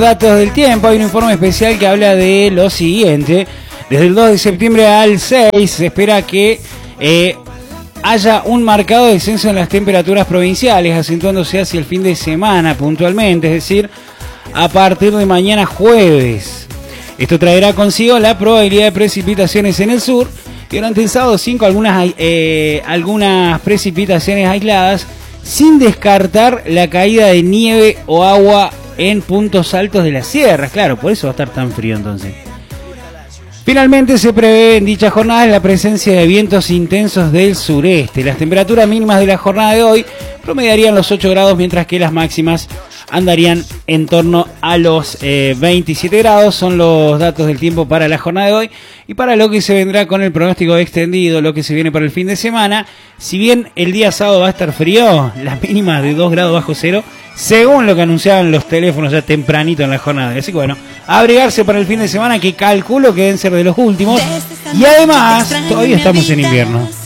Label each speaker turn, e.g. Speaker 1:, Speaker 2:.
Speaker 1: Datos del tiempo, hay un informe especial que habla de lo siguiente. Desde el 2 de septiembre al 6 se espera que haya un marcado descenso en las temperaturas provinciales, acentuándose hacia el fin de semana puntualmente, es decir, a partir de mañana jueves. Esto traerá consigo la probabilidad de precipitaciones en el sur. Y durante el sábado 5 algunas precipitaciones aisladas, sin descartar la caída de nieve o agua en puntos altos de las sierras. Claro, por eso va a estar tan frío entonces. Finalmente se prevé en dicha jornada la presencia de vientos intensos del sureste. Las temperaturas mínimas de la jornada de hoy promediarían los 8 grados, mientras que las máximas andarían en torno a los 27 grados. Son los datos del tiempo para la jornada de hoy. Y para lo que se vendrá con el pronóstico extendido, lo que se viene para el fin de semana, si bien el día sábado va a estar frío, la mínima de 2 grados bajo cero, según lo que anunciaban los teléfonos ya tempranito en la jornada. Así que bueno, abrigarse para el fin de semana, que calculo que deben ser de los últimos. Y además, todavía estamos en invierno.